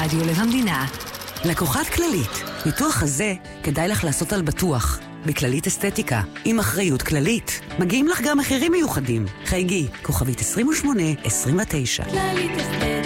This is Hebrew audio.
רדיו לב המדינה. לקוחת כללית. ניתוח הזה כדאי לך לעשות על בטוח. בכללית אסתטיקה, עם אחריות כללית. מגיעים לך גם מחירים מיוחדים. חייגי, כוכבית 2829. כללית אסתטיקה.